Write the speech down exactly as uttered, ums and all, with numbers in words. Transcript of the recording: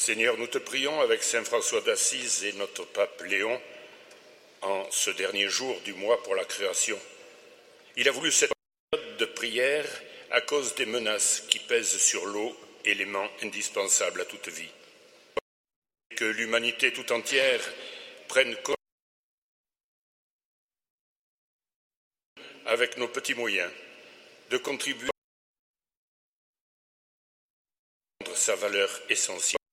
Seigneur, nous te prions avec saint François d'Assise et notre pape Léon, en ce dernier jour du mois pour la création. Il a voulu cette période de prière à cause des menaces qui pèsent sur l'eau, élément indispensable à toute vie. Que l'humanité tout entière prenne conscience avec nos petits moyens de contribuer à sa valeur essentielle.